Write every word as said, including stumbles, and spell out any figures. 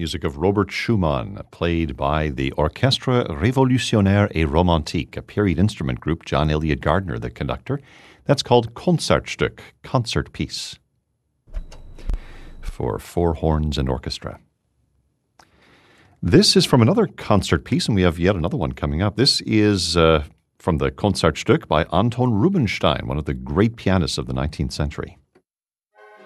music of Robert Schumann, played by the Orchestre Révolutionnaire et Romantique, a period instrument group. John Elliott Gardner, the conductor. That's called Concertstück, concert piece, for four horns and orchestra. This is from another concert piece, and we have yet another one coming up. This is uh, from the Concertstück by Anton Rubinstein, one of the great pianists of the nineteenth century.